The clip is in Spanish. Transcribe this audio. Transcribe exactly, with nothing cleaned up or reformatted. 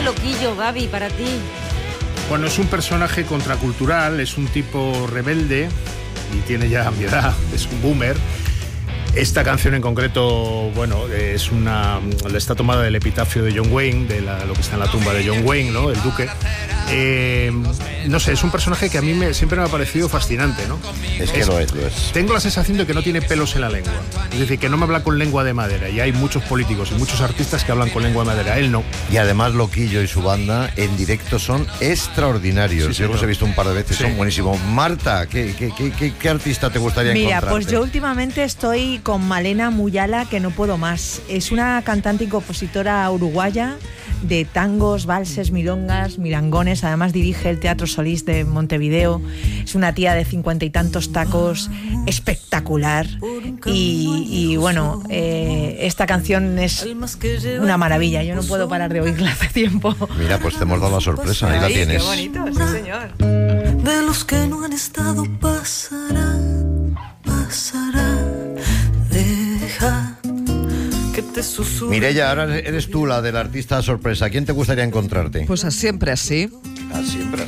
Loquillo, Gaby, para ti? Bueno, es un personaje contracultural, es un tipo rebelde y tiene ya mi edad, es un boomer. Esta canción en concreto, bueno, es una, está tomada del epitafio de John Wayne, de la, lo que está en la tumba de John Wayne, ¿no? El duque. Eh, no sé, es un personaje que a mí me, siempre me ha parecido fascinante, ¿no? Es que es, lo es, lo es. Tengo la sensación de que no tiene pelos en la lengua. Es decir, que no me habla con lengua de madera. Y hay muchos políticos y muchos artistas que hablan con lengua de madera. Él no. Y además Loquillo y su banda en directo son extraordinarios. Sí, Yo los he visto un par de veces, sí. Son buenísimos. Marta, ¿qué, qué, qué, qué, qué artista te gustaría Mira, encontrarte? pues yo últimamente estoy con Malena Muyala, que no puedo más. Es una cantante y compositora uruguaya de tangos, valses, milongas, milangones. Además dirige el Teatro Solís de Montevideo. Es una tía de cincuenta y tantos tacos, espectacular. Y, y bueno, eh, esta canción es una maravilla. Yo no puedo parar de oírla hace tiempo. Mira, pues te hemos dado la sorpresa, ahí la Ay, tienes. qué bonito, sí señor. De los que no han estado pasará, pasará. Deja que te susurre. Mireia, ahora eres tú la del artista sorpresa. ¿Quién te gustaría encontrarte? Pues a siempre así. Ah, siempre.